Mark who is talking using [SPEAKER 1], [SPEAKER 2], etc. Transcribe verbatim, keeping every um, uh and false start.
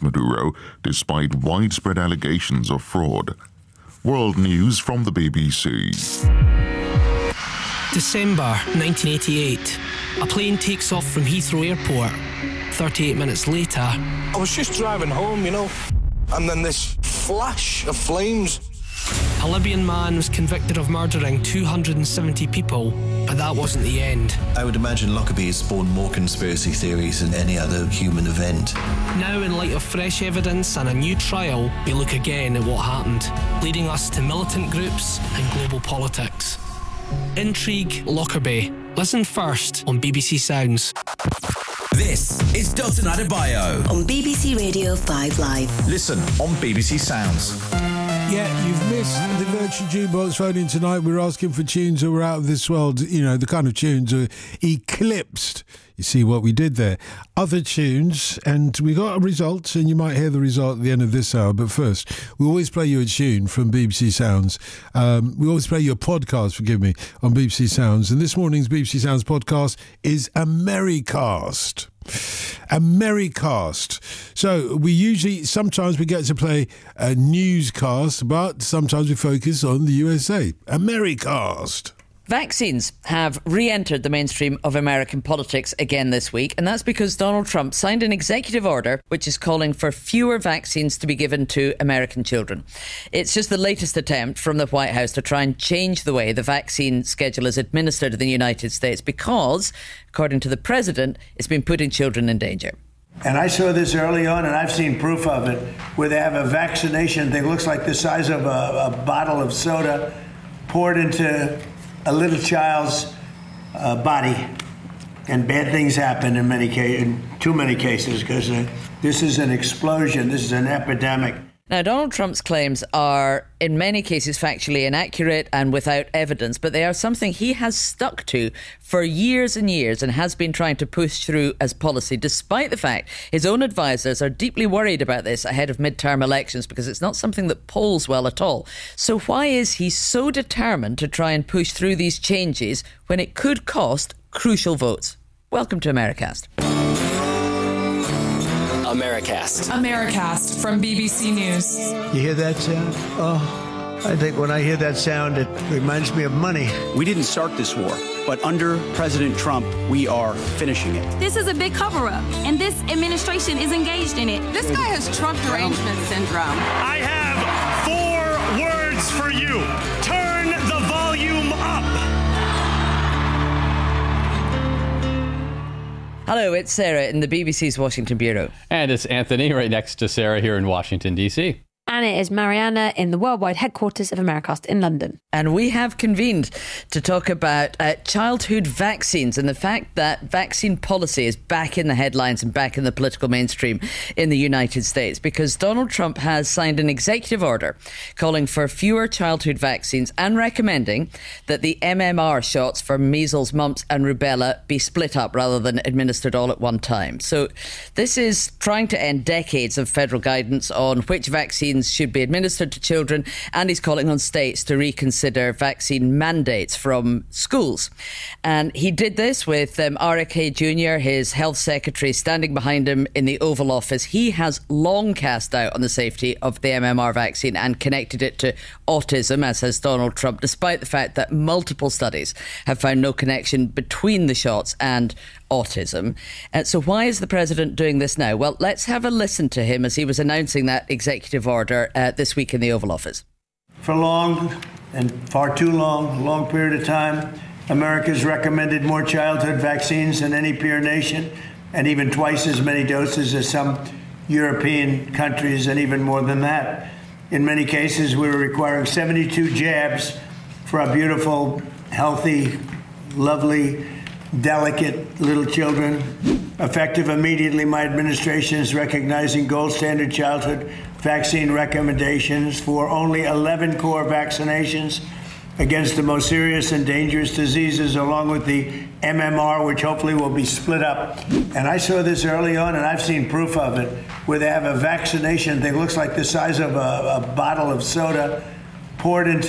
[SPEAKER 1] Maduro, despite widespread allegations of fraud. World News from the B B C.
[SPEAKER 2] December nineteen eighty-eight. A plane takes off from Heathrow Airport. thirty-eight minutes later,
[SPEAKER 3] I was just driving home, you know, and then this flash of flames.
[SPEAKER 2] A Libyan man was convicted of murdering two hundred seventy people, but that wasn't the end.
[SPEAKER 4] I would imagine Lockerbie has spawned more conspiracy theories than any other human event.
[SPEAKER 2] Now, in light of fresh evidence and a new trial, we look again at what happened, leading us to militant groups and global politics. Intrigue Lockerbie. Listen first on B B C Sounds.
[SPEAKER 5] This is Dalton Adebayo
[SPEAKER 6] on B B C Radio five Live.
[SPEAKER 5] Listen on B B C Sounds.
[SPEAKER 7] Yeah, you've missed the Virtual Jukebox phone in tonight. We're asking for tunes that were out of this world, you know, the kind of tunes that eclipsed. You see what we did there. Other tunes, and we got a result, and you might hear the result at the end of this hour. But first, we always play you a tune from B B C Sounds. Um, we always play you a podcast, forgive me, on B B C Sounds. And this morning's B B C Sounds podcast is a Merrycast. A Merrycast. So we usually, sometimes we get to play a newscast, but sometimes we focus on the U S A. A Merrycast.
[SPEAKER 8] Vaccines have re-entered the mainstream of American politics again this week, and that's because Donald Trump signed an executive order which is calling for fewer vaccines to be given to American children. It's just the latest attempt from the White House to try and change the way the vaccine schedule is administered in the United States because, according to the president, it's been putting children in danger.
[SPEAKER 9] And I saw this early on, and I've seen proof of it, where they have a vaccination thing, looks like the size of a, a bottle of soda poured into a little child's uh, body, and bad things happen in many cases, in too many cases, because uh, this is an explosion, this is an epidemic.
[SPEAKER 8] Now, Donald Trump's claims are, in many cases, factually inaccurate and without evidence, but they are something he has stuck to for years and years and has been trying to push through as policy, despite the fact his own advisors are deeply worried about this ahead of midterm elections because it's not something that polls well at all. So why is he so determined to try and push through these changes when it could cost crucial votes? Welcome to Americast.
[SPEAKER 10] Americast.
[SPEAKER 11] Americast from B B C News.
[SPEAKER 9] You hear that sound? Oh, I think when I hear that sound, it reminds me of money.
[SPEAKER 12] We didn't start this war, but under President Trump, we are finishing it.
[SPEAKER 13] This is a big cover-up, and this administration is engaged in it.
[SPEAKER 11] This guy has Trump derangement syndrome.
[SPEAKER 14] I have four words for you. Turn the volume up.
[SPEAKER 8] Hello, it's Sarah in the B B C's Washington Bureau.
[SPEAKER 15] And it's Anthony right next to Sarah here in Washington, D C.
[SPEAKER 16] And it is Mariana in the worldwide headquarters of Americast in London.
[SPEAKER 8] And we have convened to talk about uh, childhood vaccines and the fact that vaccine policy is back in the headlines and back in the political mainstream in the United States because Donald Trump has signed an executive order calling for fewer childhood vaccines and recommending that the M M R shots for measles, mumps and rubella be split up rather than administered all at one time. So this is trying to end decades of federal guidance on which vaccines should be administered to children, and he's calling on states to reconsider vaccine mandates from schools. And he did this with um, R F K Junior, his health secretary, standing behind him in the Oval Office. He has long cast doubt on the safety of the M M R vaccine and connected it to autism, as has Donald Trump, despite the fact that multiple studies have found no connection between the shots and autism. Uh, so why is the president doing this now? Well, let's have a listen to him as he was announcing that executive order uh, this week in the Oval Office.
[SPEAKER 9] For long and far too long, a long period of time, America's recommended more childhood vaccines than any peer nation, and even twice as many doses as some European countries, and even more than that. In many cases, we were requiring seventy-two jabs for our beautiful, healthy, lovely, delicate little children. Effective immediately, my administration is recognizing gold standard childhood vaccine recommendations for only eleven core vaccinations against the most serious and dangerous diseases, along with the M M R, which hopefully will be split up. And I saw this early on, and I've seen proof of it, where they have a vaccination thing, looks like the size of a, a bottle of soda poured into